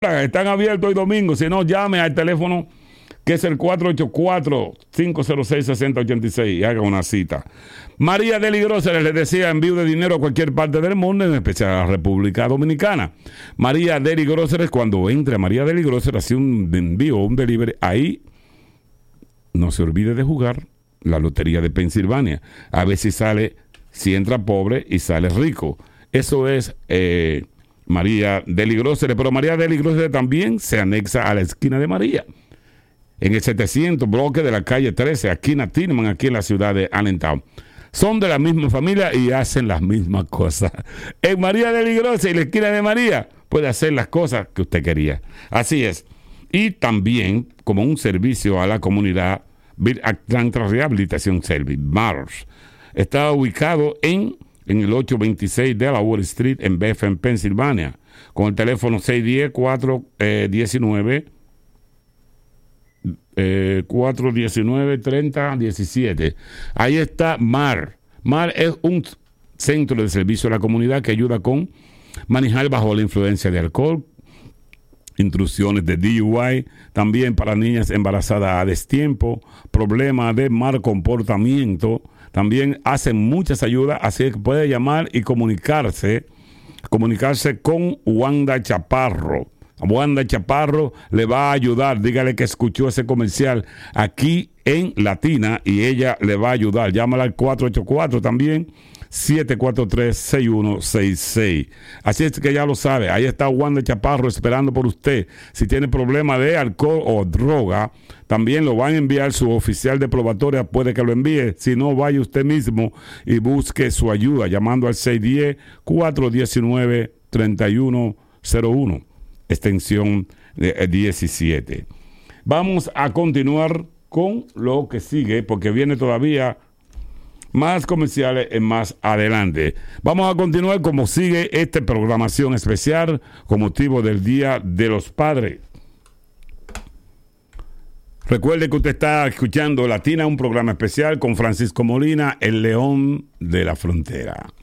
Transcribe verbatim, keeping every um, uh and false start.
Están abiertos hoy domingo. Si no, llame al teléfono que es el cuatro ocho cuatro, cinco cero seis, seis cero ocho seis y haga una cita. María Deli Groceries les decía envío de dinero a cualquier parte del mundo, en especial a la República Dominicana. María Deli Groceries, cuando entre a María Deli Groceries, hace un envío o un delivery, ahí no se olvide de jugar la lotería de Pensilvania. A ver si sale, si entra pobre y sale rico. Eso es eh, María Deli Groceries, pero María Deli Groceries también se anexa a la esquina de María, en el setecientos bloque de la calle trece, esquina Tillman, aquí en la ciudad de Allentown. Son de la misma familia y hacen las mismas cosas. En María Deli Groceries, en la esquina de María, puede hacer las cosas que usted quería. Así es. Y también, como un servicio a la comunidad, Atlanta Rehabilitation Service, MARS, está ubicado en, en el ochocientos veintiséis Delaware Street, en Bethlehem, Pensilvania, con el teléfono seis uno cero, cuatro uno nueve, Eh, cuatro uno nueve, tres cero uno siete. Ahí está MAR. MAR es un centro de servicio a la comunidad que ayuda con manejar bajo la influencia de alcohol, intrusiones de D U I, también para niñas embarazadas a destiempo, problemas de mal comportamiento. También hacen muchas ayudas, así que puede llamar y comunicarse comunicarse con Wanda Chaparro. Wanda Chaparro le va a ayudar. Dígale que escuchó ese comercial aquí en Latina y ella le va a ayudar. Llámala al cuatro ocho cuatro también, siete cuatro tres, seis uno seis seis. Así es que ya lo sabe. Ahí está Wanda Chaparro esperando por usted. Si tiene problema de alcohol o droga, también lo van a enviar su oficial de probatoria. Puede que lo envíe. Si no, vaya usted mismo y busque su ayuda llamando al seis uno cero, cuatro uno nueve, tres uno cero uno. Extensión de diecisiete. Vamos a continuar con lo que sigue, porque viene todavía más comerciales en más adelante. Vamos a continuar como sigue esta programación especial con motivo del Día de los Padres. Recuerde que usted está escuchando Latina, un programa especial con Francisco Molina, el León de la Frontera.